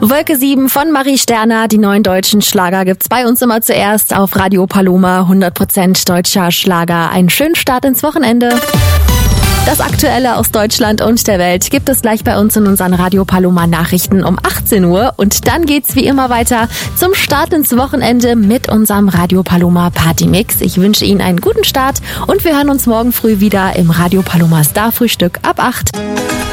Wolke 7 von Marie Sterner. Die neuen deutschen Schlager gibt's bei uns immer zuerst auf Radio Paloma. 100% deutscher Schlager. Einen schönen Start ins Wochenende. Das Aktuelle aus Deutschland und der Welt gibt es gleich bei uns in unseren Radio Paloma Nachrichten um 18 Uhr. Und dann geht's wie immer weiter zum Start ins Wochenende mit unserem Radio Paloma Party Mix. Ich wünsche Ihnen einen guten Start und wir hören uns morgen früh wieder im Radio Paloma Star Frühstück ab 8.